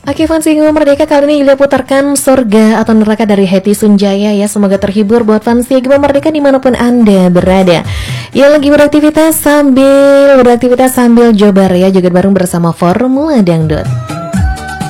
Oke, fans Giba Merdeka, kali ini Yulia putarkan Surga atau Neraka dari Hetty Sunjaya ya. Semoga terhibur buat fans Giba Merdeka dimanapun Anda berada. Ya, lagi beraktivitas sambil jobar ya, juga bareng bersama Formula Dangdut.